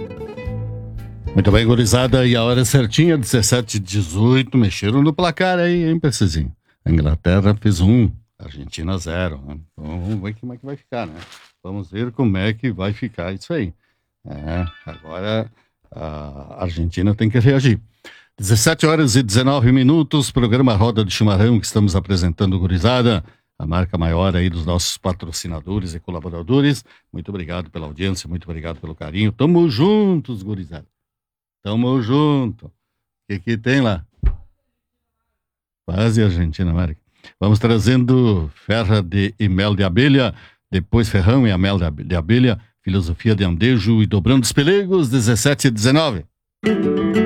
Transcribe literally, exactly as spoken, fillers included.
Muito bem, gurizada, e a hora certinha, dezessete e dezoito, mexeram no placar aí, hein, Precisinho? A Inglaterra fez um, a Argentina zero, né? Então vamos ver como é que vai ficar, né? Vamos ver como é que vai ficar isso aí. É, agora a Argentina tem que reagir. dezessete horas e dezenove minutos, programa Roda de Chimarrão que estamos apresentando, gurizada, a marca maior aí dos nossos patrocinadores e colaboradores. Muito obrigado pela audiência, muito obrigado pelo carinho. Tamo juntos, gurizada. Tamo junto. O que que tem lá? Quase Argentina, América. Vamos trazendo ferra de e mel de abelha, depois ferrão e a mel de abelha, filosofia de andejo e dobrando os pelegos, dezessete e dezenove.